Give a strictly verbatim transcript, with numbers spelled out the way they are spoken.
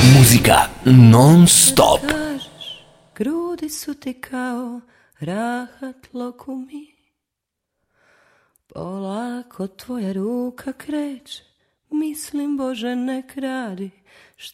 Muzika non stop. Kažeš, grudi su ti kao rahat lokumi. Polako tvoja ruka kreće, mislim Bože nek radi